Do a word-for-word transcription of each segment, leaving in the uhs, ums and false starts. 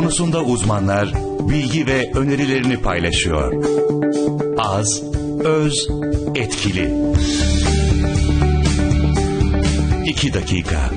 konusunda uzmanlar bilgi ve önerilerini paylaşıyor. Az, öz, etkili. İki dakika.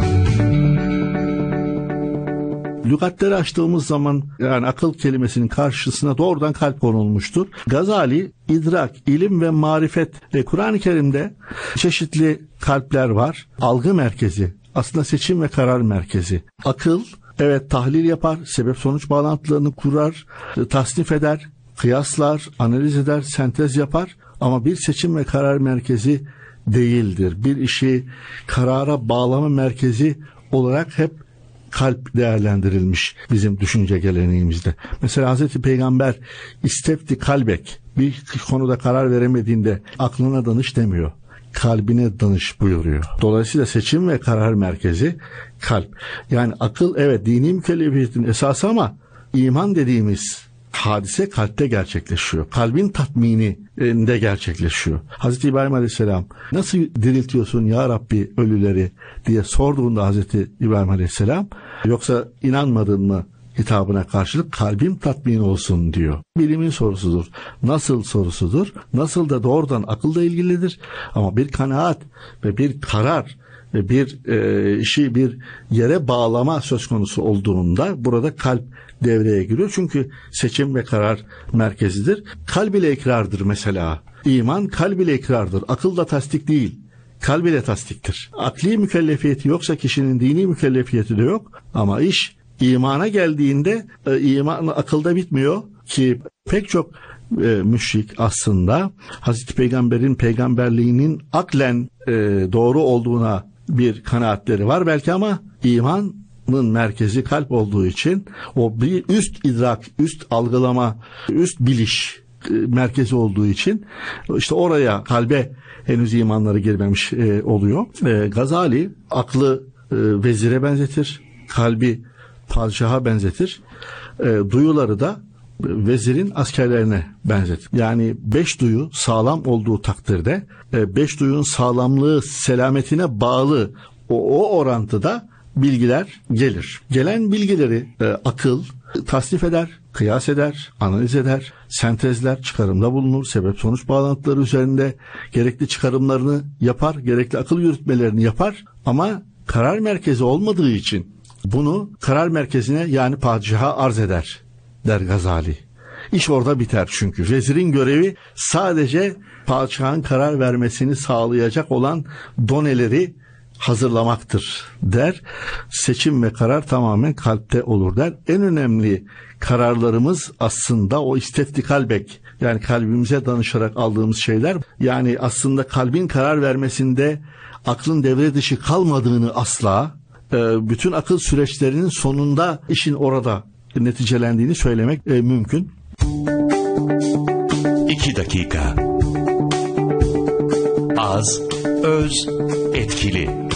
Lügatleri açtığımız zaman yani akıl kelimesinin karşısına doğrudan kalp konulmuştur. Gazali, idrak, ilim ve marifet ve Kur'an-ı Kerim'de çeşitli kalpler var. Algı merkezi, aslında seçim ve karar merkezi. Akıl, evet tahlil yapar, sebep sonuç bağlantılarını kurar, tasnif eder, kıyaslar, analiz eder, sentez yapar. Ama bir seçim ve karar merkezi değildir. Bir işi karara bağlama merkezi olarak hep kalp değerlendirilmiş bizim düşünce geleneğimizde. Mesela Hazreti Peygamber istefti kalbek, bir konuda karar veremediğinde aklına danış demiyor. Kalbine danış buyuruyor. Dolayısıyla seçim ve karar merkezi kalp. Yani akıl evet dini mükellefiyetin esası ama iman dediğimiz hadise kalpte gerçekleşiyor. Kalbin tatmininde gerçekleşiyor. Hazreti İbrahim Aleyhisselam nasıl diriltiyorsun ya Rabbi ölüleri diye sorduğunda Hazreti İbrahim Aleyhisselam yoksa inanmadın mı hitabına karşılık kalbim tatmin olsun diyor. Bilimin sorusudur. Nasıl sorusudur. Nasıl da doğrudan akılla ilgilidir. Ama bir kanaat ve bir karar ve bir e, işi bir yere bağlama söz konusu olduğunda burada kalp devreye giriyor. Çünkü seçim ve karar merkezidir. Kalb ile ikrardır mesela. İman kalb ile ikrardır. Akıl da tasdik değil. Kalb ile tasdiktir. Akli mükellefiyeti yoksa kişinin dini mükellefiyeti de yok. Ama iş imana geldiğinde e, iman akılda bitmiyor ki pek çok e, müşrik aslında Hazreti Peygamber'in peygamberliğinin aklen e, doğru olduğuna bir kanaatleri var belki ama imanın merkezi kalp olduğu için o bir üst idrak, üst algılama, üst biliş e, merkezi olduğu için işte oraya kalbe henüz imanları girmemiş e, oluyor. E, Gazali aklı e, vezire benzetir, kalbi padişaha benzetir, e, duyuları da vezirin askerlerine benzetir. Yani beş duyu sağlam olduğu takdirde e, beş duyunun sağlamlığı selametine bağlı o, o orantıda bilgiler gelir. Gelen bilgileri e, akıl tasnif eder, kıyas eder, analiz eder, sentezler, çıkarımda bulunur, sebep sonuç bağlantıları üzerinde gerekli çıkarımlarını yapar, gerekli akıl yürütmelerini yapar ama karar merkezi olmadığı için bunu karar merkezine yani padişaha arz eder der Gazali. İş orada biter çünkü. Vezirin görevi sadece padişahın karar vermesini sağlayacak olan doneleri hazırlamaktır der. Seçim ve karar tamamen kalpte olur der. En önemli kararlarımız aslında o istefti kalbek yani kalbimize danışarak aldığımız şeyler. Yani aslında kalbin karar vermesinde aklın devre dışı kalmadığını asla bütün akıl süreçlerinin sonunda işin orada neticelendiğini söylemek e, mümkün. İki dakika. Az, öz, etkili.